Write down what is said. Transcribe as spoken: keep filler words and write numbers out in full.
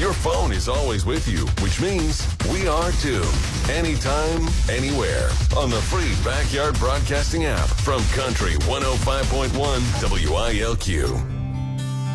Your phone is always with you, which means we are too. Anytime, anywhere. On the free Backyard Broadcasting app from Country one oh five point one W I L Q.